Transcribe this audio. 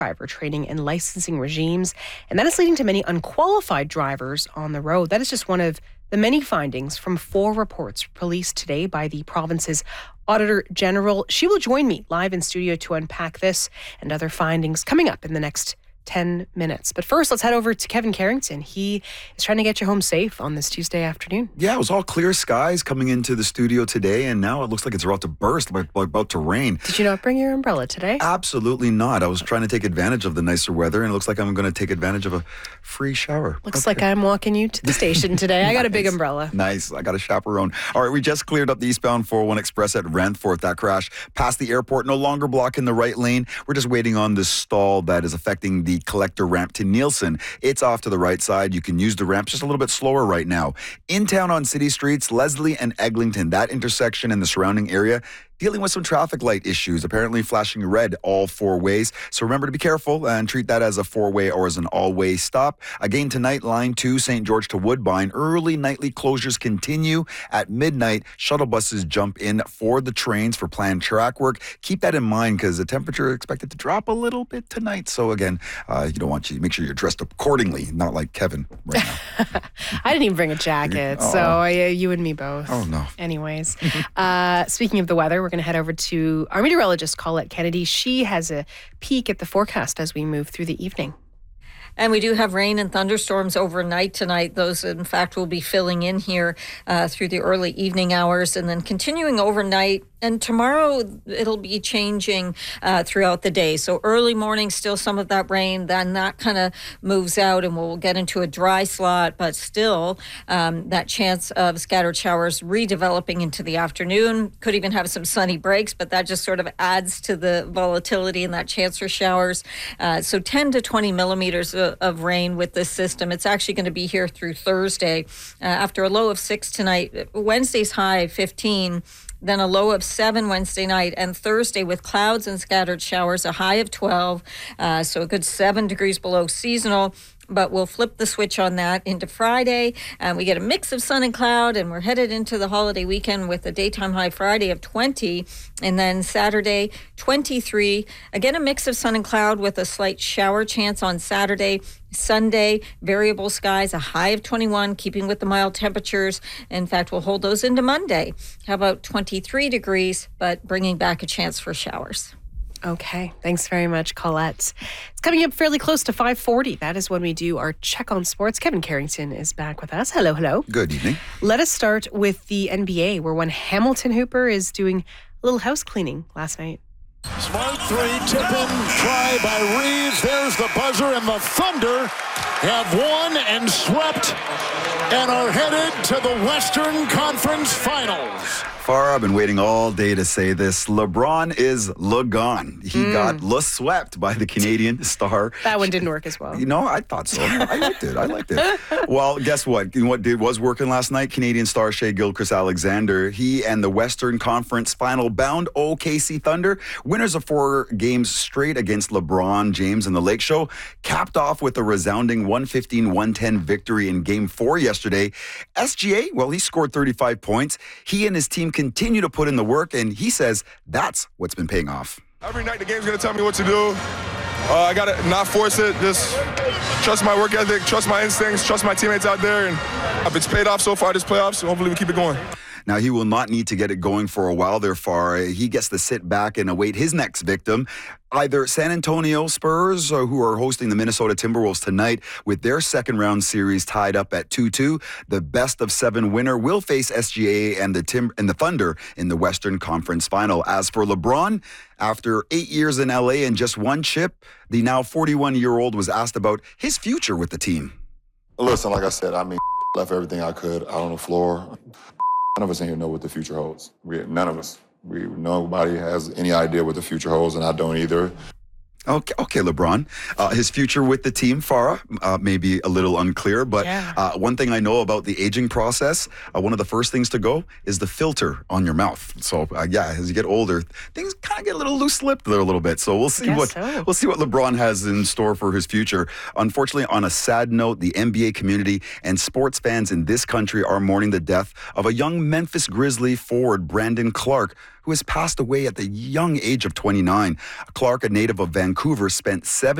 driver training and licensing regimes, and that is leading to many unqualified drivers on the road. That is just one of the many findings from 4 reports released today by the province's Auditor General. She will join me live in studio to unpack this and other findings coming up in the next 10 minutes. But first, let's head over to Kevin Carrington. He is trying to get you home safe on this Tuesday afternoon. Yeah, it was all clear skies coming into the studio today, and now it looks like it's about to burst, like about to rain. Did you not bring your umbrella today? Absolutely not. I was trying to take advantage of the nicer weather, and it looks like I'm going to take advantage of a free shower. Looks like I'm walking you to the station today. I got a big umbrella. Nice. I got a chaperone. All right, we just cleared up the eastbound 401 Express at Ranthorpe. That crash past the airport, no longer blocking the right lane. We're just waiting on the stall that is affecting the collector ramp to Nielsen. It's off to the right side. You can use the ramp just a little bit slower right now. In town on city streets, Leslie and Eglinton, that intersection and the surrounding area, dealing with some traffic light issues, apparently flashing red all 4 ways. So remember to be careful and treat that as a 4-way or as an all-way stop. Again tonight, line 2, St. George to Woodbine. Early nightly closures continue. At midnight, shuttle buses jump in for the trains for planned track work. Keep that in mind because the temperature is expected to drop a little bit tonight. So again, you don't want you to make sure you're dressed accordingly, not like Kevin right now. I didn't even bring a jacket, so you and me both. Oh, no. Anyways, speaking of the weather, we're going to head over to our meteorologist, Colette Kennedy. She has a peek at the forecast as we move through the evening. And we do have rain and thunderstorms overnight tonight. Those, in fact, will be filling in here through the early evening hours and then continuing overnight. And tomorrow, it'll be changing throughout the day. So early morning, still some of that rain. Then that kind of moves out and we'll get into a dry slot. But still, that chance of scattered showers redeveloping into the afternoon. Could even have some sunny breaks, but that just sort of adds to the volatility and that chance for showers. So 10 to 20 millimeters of rain with this system. It's actually going to be here through Thursday. After a low of 6 tonight, Wednesday's high 15. Then a low of 7 Wednesday night, and Thursday with clouds and scattered showers, a high of 12, so a good 7 degrees below seasonal. But we'll flip the switch on that into Friday. We get a mix of sun and cloud, and we're headed into the holiday weekend with a daytime high Friday of 20, and then Saturday, 23. Again, a mix of sun and cloud with a slight shower chance on Saturday. Sunday, variable skies, a high of 21, keeping with the mild temperatures. In fact, we'll hold those into Monday. How about 23 degrees, but bringing back a chance for showers. Okay, thanks very much, Colette. It's coming up fairly close to 5:40. That is when we do our check on sports. Kevin Carrington is back with us. Hello, hello. Good evening. Let us start with the NBA, where one Hamilton Hooper is doing a little house cleaning last night. Smart 3, tip in, try by Reeves. There's the buzzer, and the Thunder have won and swept and are headed to the Western Conference Finals. Farah, I've been waiting all day to say this. LeBron is gone. He got swept by the Canadian star. That one didn't work as well. You know, I thought so. I liked it. Well, guess what? You know what was working last night? Canadian star Shai Gilgeous-Alexander. He and the Western Conference Final bound OKC Thunder, winners of 4 games straight against LeBron James and the Lake Show, capped off with a resounding 115-110 victory in Game 4 yesterday. SGA, well, he scored 35 points. He and his team continue to put in the work, and he says that's what's been paying off. Every night the game's going to tell me what to do. I got to not force it, just trust my work ethic, trust my instincts, trust my teammates out there, and if it's paid off so far this playoffs, so hopefully we keep it going. Now, he will not need to get it going for a while there, Farah. He gets to sit back and await his next victim. Either San Antonio Spurs, who are hosting the Minnesota Timberwolves tonight, with their second-round series tied up at 2-2. The best-of-7 winner will face SGA and the Thunder in the Western Conference Final. As for LeBron, after 8 years in LA and just 1 chip, the now 41-year-old was asked about his future with the team. Listen, like I said, left everything I could out on the floor. None of us in here know what the future holds. None of us. Nobody has any idea what the future holds, and I don't either. Okay, LeBron. His future with the team, Farah, may be a little unclear, but one thing I know about the aging process, one of the first things to go is the filter on your mouth. So, as you get older, things kind of get a little loose-lipped there a little bit. So we'll see what LeBron has in store for his future. Unfortunately, on a sad note, the NBA community and sports fans in this country are mourning the death of a young Memphis Grizzly forward, Brandon Clark, who has passed away at the young age of 29. Clark, a native of Vancouver, spent 7